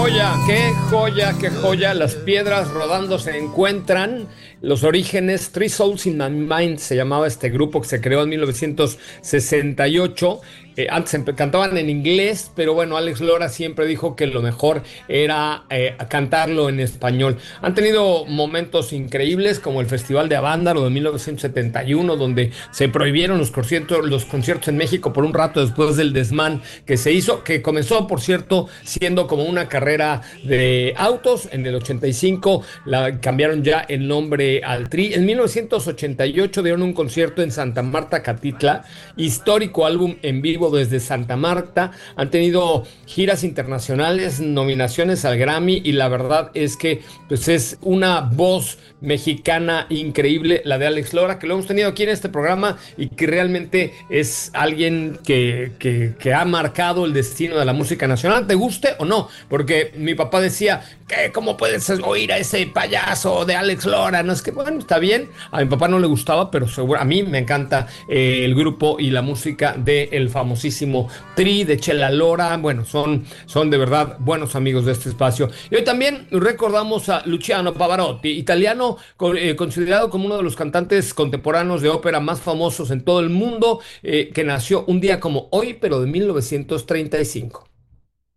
qué joya, qué joya. Las piedras rodando se encuentran. Los orígenes, Three Souls in My Mind se llamaba este grupo que se creó en 1968. Antes cantaban en inglés, pero bueno, Alex Lora siempre dijo que lo mejor era cantarlo en español. Han tenido momentos increíbles como el Festival de Avándaro de 1971, donde se prohibieron los conciertos en México por un rato después del desmán que se hizo, que comenzó, por cierto, siendo como una carrera de autos. En el 85 cambiaron ya el nombre al Tri. En 1988 dieron un concierto en Santa Marta, Catitla, histórico álbum en vivo desde Santa Marta. Han tenido giras internacionales, nominaciones al Grammy, y la verdad es que pues es una voz mexicana increíble, la de Alex Lora, que lo hemos tenido aquí en este programa y que realmente es alguien que ha marcado el destino de la música nacional, te guste o no, porque mi papá decía, ¿qué? ¿Cómo puedes oír a ese payaso de Alex Lora? No, es que bueno, está bien, a mi papá no le gustaba, pero seguro a mí me encanta el grupo y la música del famosísimo Tri, de Chela Lora. Bueno, son de verdad buenos amigos de este espacio. Y hoy también recordamos a Luciano Pavarotti, italiano, considerado como uno de los cantantes contemporáneos de ópera más famosos en todo el mundo, que nació un día como hoy, pero de 1935.